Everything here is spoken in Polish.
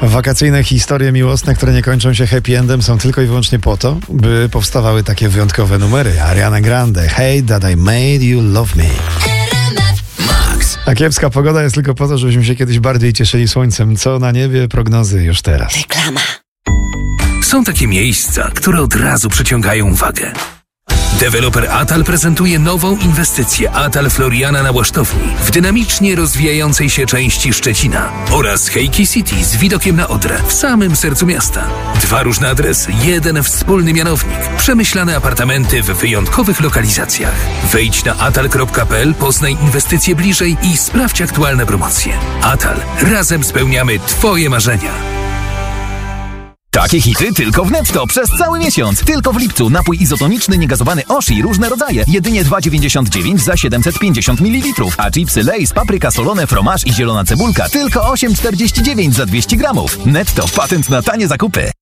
Wakacyjne historie miłosne, które nie kończą się happy endem, są tylko i wyłącznie po to, by powstawały takie wyjątkowe numery. Ariana Grande, Hey That I Made You Love Me. A kiepska pogoda jest tylko po to, żebyśmy się kiedyś bardziej cieszyli słońcem. Co na niebie, prognozy już teraz. Reklama. Są takie miejsca, które od razu przyciągają uwagę. Deweloper Atal prezentuje nową inwestycję Atal Floriana na Łasztowni w dynamicznie rozwijającej się części Szczecina oraz Hejki City z widokiem na Odrę w samym sercu miasta. 2 różne adresy, jeden wspólny mianownik. Przemyślane apartamenty w wyjątkowych lokalizacjach. Wejdź na atal.pl, poznaj inwestycje bliżej i sprawdź aktualne promocje. Atal. Razem spełniamy Twoje marzenia. Takie hity tylko w Netto przez cały miesiąc. Tylko w lipcu napój izotoniczny niegazowany Oshi różne rodzaje. Jedynie 2,99 za 750 ml. A chipsy Lay's, papryka solone, fromaż i zielona cebulka tylko 8,49 za 200 gramów. Netto, patent na tanie zakupy.